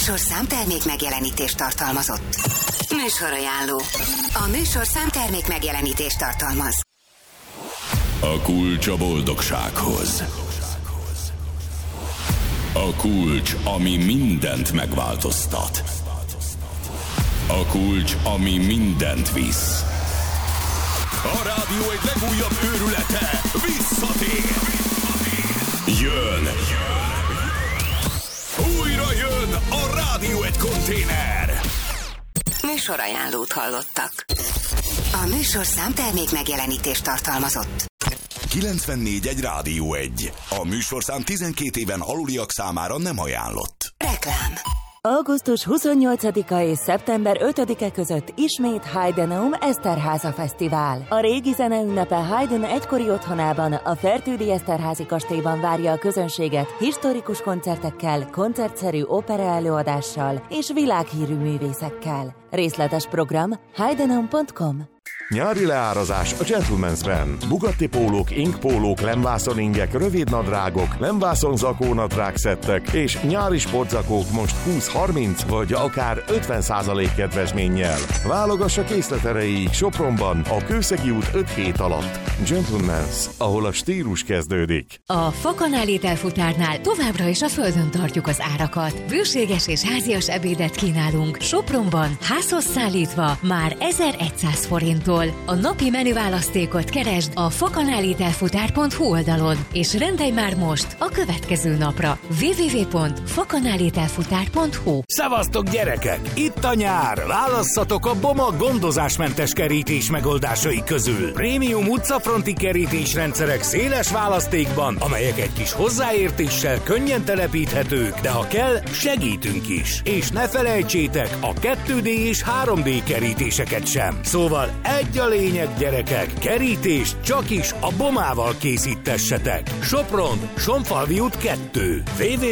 műsorszám termék megjelenítést tartalmazott. Műsorajánló. A műsorszám termék megjelenítést tartalmaz. A kulcs a boldogsághoz. A kulcs, ami mindent megváltoztat. A kulcs, ami mindent visz. A rádió egy legújabb őrülete visszatér. Jön! Újra jön a Rádió egy konténer! Műsorajánlót hallottak. A műsorszám termék megjelenítést tartalmazott. 94.1 Rádió 1. A műsorszám 12 éven aluliak számára nem ajánlott. Reklám. Augusztus 28-a és szeptember 5-e között ismét Heidenaum Eszterháza Fesztivál. A régi zeneünnepe Haydn egykori otthonában, a Fertődi Eszterházi kastélyban várja a közönséget historikus koncertekkel, koncertszerű opera előadással és világhírű művészekkel. Részletes program heidenaum.com. Nyári leárazás a Gentleman's-ben. Bugatti pólók, inkpólók, lemvászoningek, rövidnadrágok, lemvászonzakónadrág szettek és nyári sportzakók most 20-30 vagy akár 50% kedvezménnyel. Válogassa készleterejéig Sopronban a Kőszegi út 5 hét alatt. Gentleman's, ahol a stílus kezdődik. A Fakanál ételfutárnál továbbra is a földön tartjuk az árakat. Bőséges és házias ebédet kínálunk Sopronban, házhoz szállítva már 1100 forinttól. A napi menüválasztékot keresd a fakanálitelfutár.hu oldalon, és rendelj már most a következő napra. www.fakanálitelfutár.hu. Szevasztok gyerekek! Itt a nyár! Válasszatok a Boma gondozásmentes kerítés megoldásai közül. Prémium utcafronti kerítésrendszerek széles választékban, amelyek egy kis hozzáértéssel könnyen telepíthetők, de ha kell, segítünk is. És ne felejtsétek a 2D és 3D kerítéseket sem. Szóval egy a lényeg, gyerekek, kerítést csak is a Bomával készítessetek. Sopron, Sonfalvi út 2.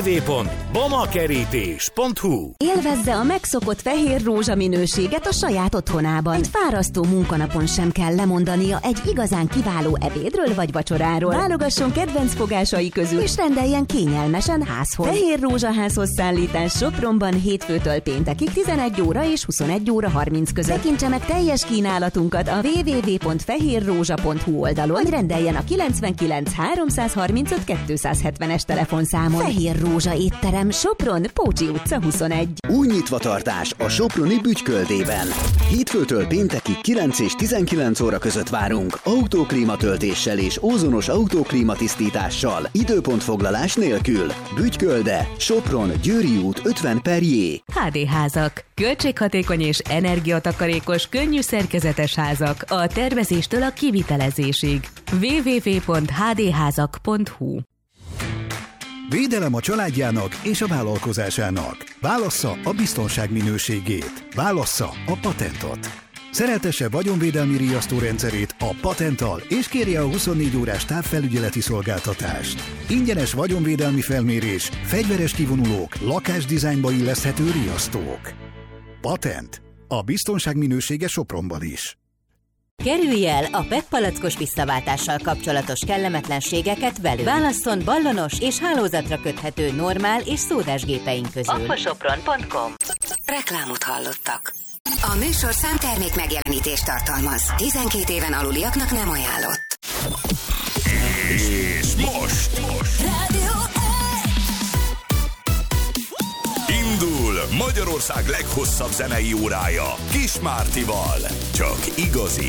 www.bomakerítés.hu. Élvezze a megszokott fehér rózsa minőséget a saját otthonában. Egy fárasztó munkanapon sem kell lemondania egy igazán kiváló ebédről vagy vacsoráról. Válogasson kedvenc fogásai közül, és rendeljen kényelmesen házhoz. Fehér rózsa házhoz szállítás Sopronban hétfőtől péntekig 11 óra és 21 óra 30 között. Tekintse meg teljes kínálatunkat a www.fehérrózsa.hu oldalon, vagy rendeljen a 99 335 270-es telefonszámon. Fehér Rózsa étterem, Sopron, Pócsi utca 21. Új nyitvatartás a soproni Bütyköldében. Hétfőtől péntekig 9 és 19 óra között várunk. Autóklímatöltéssel és ózonos autóklímatisztítással. Időpontfoglalás nélkül. Bütykölde, Sopron, Győri út 50/J. HD házak. Költséghatékony és energiatakarékos, könnyű szerkezetes házak a tervezéstől a kivitelezésig. www.hdházak.hu. Védelem a családjának és a vállalkozásának. Válassza a biztonság minőségét. Válassza a patentot. Szereltesse vagyonvédelmi riasztórendszerét a patenttal, és kérje a 24 órás távfelügyeleti szolgáltatást. Ingyenes vagyonvédelmi felmérés, fegyveres kivonulók, lakásdizájnba illeszthető riasztók. Patent. A biztonság minősége Sopronban is. Kerülj el a PET palackos visszaváltással kapcsolatos kellemetlenségeket velünk. Válasszon ballonos és hálózatra köthető normál és szódás gépeink közül. Appasopron.com. Reklámot hallottak. A műsorszám termék megjelenítést tartalmaz. 12 éven aluliaknak nem ajánlott. És most Rádió indul Magyarország leghosszabb zenei órája Kis Mártival. Csak igazi